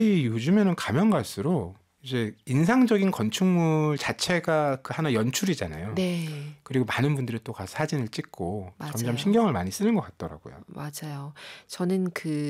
요즘에는 가면 갈수록 이제 인상적인 건축물 자체가 그 하나 연출이잖아요. 네. 그리고 많은 분들이 또 가서 사진을 찍고 점점 맞아요. 신경을 많이 쓰는 것 같더라고요. 맞아요. 저는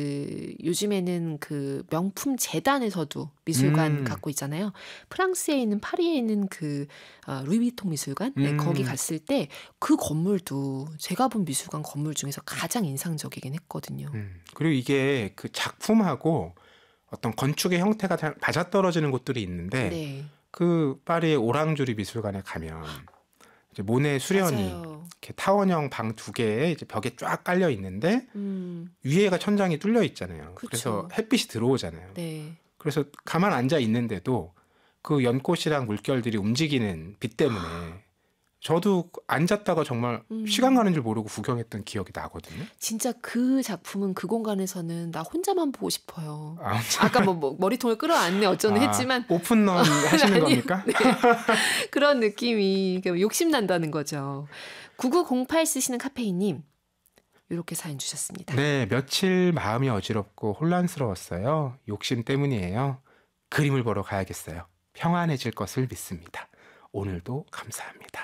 요즘에는 명품 재단에서도 미술관 갖고 있잖아요. 프랑스에 있는 파리에 있는 루이비통 미술관? 네, 거기 갔을 때 그 건물도 제가 본 미술관 건물 중에서 가장 인상적이긴 했거든요. 그리고 이게 그 작품하고 어떤 건축의 형태가 잘 맞아떨어지는 곳들이 있는데 네. 그 파리의 오랑주리 미술관에 가면 이제 모네 수련이 맞아요. 이렇게 타원형 방 2개에 이제 벽에 쫙 깔려 있는데 위에가 천장이 뚫려 있잖아요. 그래서 그쵸. 햇빛이 들어오잖아요. 네. 그래서 가만 앉아 있는데도 그 연꽃이랑 물결들이 움직이는 빛 때문에 저도 앉았다가 정말 시간 가는 줄 모르고 구경했던 기억이 나거든요. 진짜 그 작품은 그 공간에서는 나 혼자만 보고 싶어요. 아, 아까 뭐 머리통을 끌어안네 어쩌네 했지만 오픈런 하시는 아니요. 겁니까? 네. 그런 느낌이 욕심난다는 거죠. 9908 쓰시는 카페인님 이렇게 사연 주셨습니다. 네, 며칠 마음이 어지럽고 혼란스러웠어요. 욕심 때문이에요. 그림을 보러 가야겠어요. 평안해질 것을 믿습니다. 오늘도 감사합니다.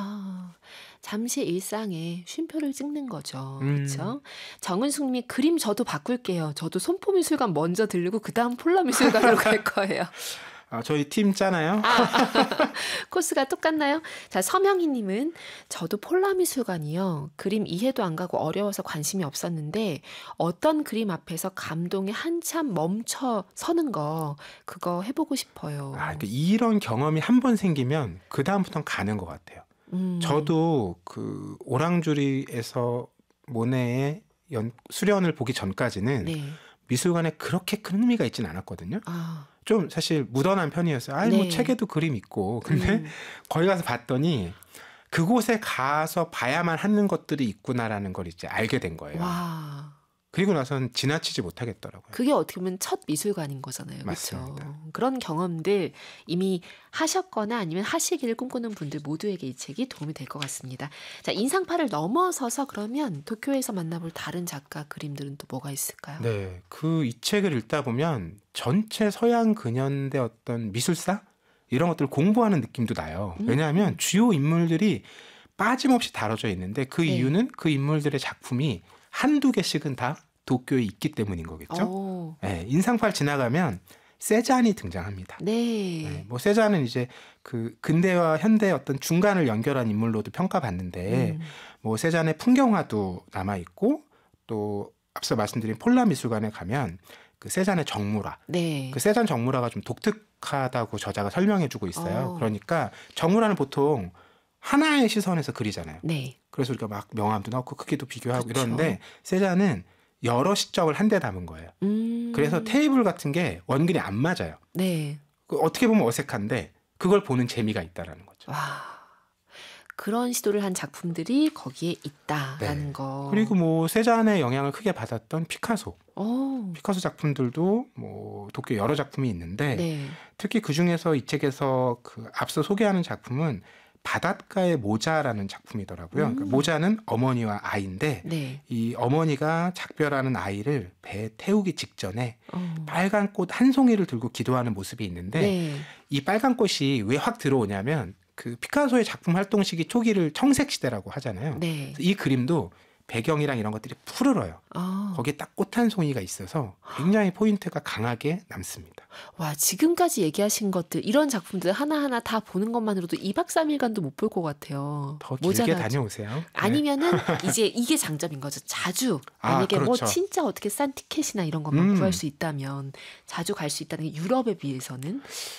잠시 일상에 쉼표를 찍는 거죠. 그렇죠? 정은숙님이 그림 저도 바꿀게요. 저도 손포미술관 먼저 들르고 그 다음 폴라미술관으로 갈 거예요. 저희 팀 짜나요? 코스가 똑같나요? 자, 서명희님은 저도 폴라미술관이요. 그림 이해도 안 가고 어려워서 관심이 없었는데 어떤 그림 앞에서 감동이 한참 멈춰 서는 거 그거 해보고 싶어요. 그러니까 이런 경험이 한 번 생기면 그 다음부터는 가는 것 같아요. 저도 그 오랑주리에서 모네의 수련을 보기 전까지는 네. 미술관에 그렇게 큰 흥미가 있진 않았거든요. 좀 사실 묻어난 편이었어요. 네. 뭐 책에도 그림 있고. 근데 거기 가서 봤더니 그곳에 가서 봐야만 하는 것들이 있구나라는 걸 이제 알게 된 거예요. 와. 그리고 나서는 지나치지 못하겠더라고요. 그게 어떻게 보면 첫 미술관인 거잖아요. 맞습니다. 그렇죠? 그런 경험들 이미 하셨거나 아니면 하시기를 꿈꾸는 분들 모두에게 이 책이 도움이 될 것 같습니다. 자, 인상파를 넘어서서 그러면 도쿄에서 만나볼 다른 작가 그림들은 또 뭐가 있을까요? 네, 이 책을 읽다 보면 전체 서양 근현대 어떤 미술사 이런 것들을 공부하는 느낌도 나요. 왜냐하면 주요 인물들이 빠짐없이 다뤄져 있는데 그 이유는 그 인물들의 작품이 한두 개씩은 다 도쿄에 있기 때문인 거겠죠. 네, 인상파를 지나가면 세잔이 등장합니다. 네. 뭐 세잔은 이제 그 근대와 현대의 어떤 중간을 연결한 인물로도 평가받는데 뭐 세잔의 풍경화도 남아 있고 또 앞서 말씀드린 폴라 미술관에 가면 그 세잔의 정물화, 그 세잔 정물화가 좀 독특하다고 저자가 설명해주고 있어요. 그러니까 정물화는 보통 하나의 시선에서 그리잖아요. 네. 그래서 우리가 막 명암도 넣고 크기도 비교하고 그렇죠. 이러는데 세잔은 여러 시점을 한데 담은 거예요. 그래서 테이블 같은 게 원근이 안 맞아요. 네. 어떻게 보면 어색한데 그걸 보는 재미가 있다라는 거죠. 와. 그런 시도를 한 작품들이 거기에 있다라는 거. 그리고 뭐 세잔의 영향을 크게 받았던 피카소. 오. 피카소 작품들도 뭐 도쿄 여러 작품이 있는데 특히 그 중에서 이 책에서 그 앞서 소개하는 작품은 바닷가의 모자라는 작품이더라고요. 그러니까 모자는 어머니와 아이인데 이 어머니가 작별하는 아이를 배에 태우기 직전에 빨간 꽃 한 송이를 들고 기도하는 모습이 있는데 이 빨간 꽃이 왜 확 들어오냐면 그 피카소의 작품 활동 시기 초기를 청색 시대라고 하잖아요. 이 그림도 배경이랑 이런 것들이 푸르러요. 거기에 딱 꽃 한 송이가 있어서 굉장히 포인트가 강하게 남습니다. 와, 지금까지 얘기하신 것들 이런 작품들 하나하나 다 보는 것만으로도 2박 3일간도 못 볼 것 같아요. 더 길게 다녀오세요. 아니면은 이제 이게 장점인 거죠. 자주 만약에 그렇죠. 뭐 진짜 어떻게 싼 티켓이나 이런 것만 구할 수 있다면 자주 갈 수 있다는 게 유럽에 비해서는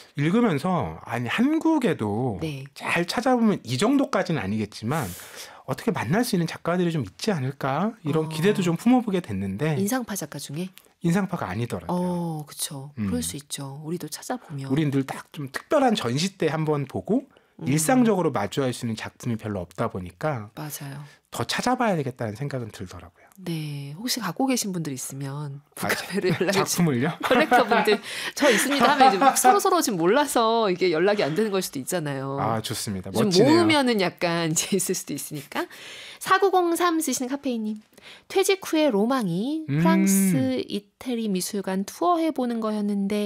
읽으면서 아니 한국에도 잘 찾아보면 이 정도까지는 아니겠지만 어떻게 만날 수 있는 작가들이 좀 있지 않을까 이런 기대도 좀 품어보게 됐는데 인상파 작가 중에 인상파가 아니더라고요. 그렇죠. 그럴 수 있죠. 우리도 찾아보면 우린 늘 딱 좀 특별한 전시 때 한번 보고 일상적으로 마주할 수 있는 작품이 별로 없다 보니까 맞아요. 더 찾아봐야 되겠다는 생각은 들더라고요. 네, 혹시 갖고 계신 분들 있으면 북카페로 연락해 작품을요? 컬렉터분들 저 있습니다 하면 이제 서로 지금 몰라서 이게 연락이 안 되는 걸 수도 있잖아요. 좋습니다. 좀 멋지네요. 모으면은 약간 이제 있을 수도 있으니까. 4903 쓰시는 카페인님. 퇴직 후의 로망이 프랑스, 이태리 미술관 투어해보는 거였는데